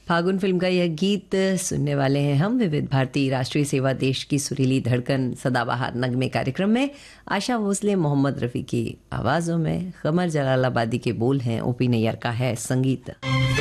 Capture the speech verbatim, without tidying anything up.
फागुन film का यह गीत सुनने वाले हैं हम विविध भारती राष्ट्रीय सेवा देश की सुरीली धड़कन सदाबहार नगमे कार्यक्रम में। आशा भोसले, मोहम्मद रफ़ी की आवाज़ों में, कमर जलालाबादी के बोल हैं, ओपी नैयर का है संगीत।